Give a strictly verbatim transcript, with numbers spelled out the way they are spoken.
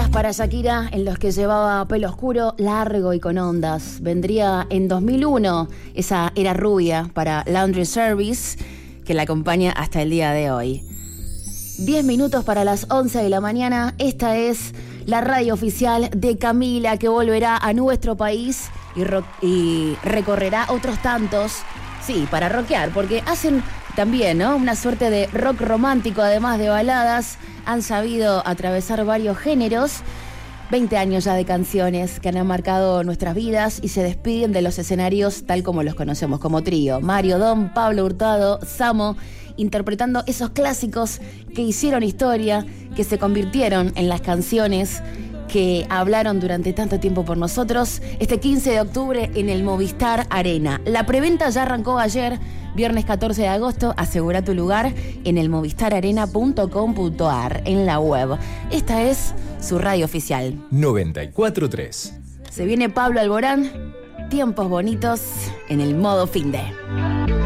días para Shakira en los que llevaba pelo oscuro, largo y con ondas. Vendría en dos mil uno esa era rubia para Laundry Service que la acompaña hasta el día de hoy. diez minutos para las once de la mañana. Esta es la radio oficial de Camila, que volverá a nuestro país y, ro- y recorrerá otros tantos. Sí, para rockear, porque hacen también, ¿no?, una suerte de rock romántico, además de baladas. Han sabido atravesar varios géneros. veinte años ya de canciones que han marcado nuestras vidas y se despiden de los escenarios tal como los conocemos, como trío. Mario Dom, Pablo Hurtado, Samo, interpretando esos clásicos que hicieron historia, que se convirtieron en las canciones que hablaron durante tanto tiempo por nosotros. Este quince de octubre en el Movistar Arena. La preventa ya arrancó ayer, viernes catorce de agosto. Asegura tu lugar en el movistar arena punto com punto ar, en la web. Esta es su radio oficial. noventa y cuatro punto tres. Se viene Pablo Alborán, tiempos bonitos en el modo fin de.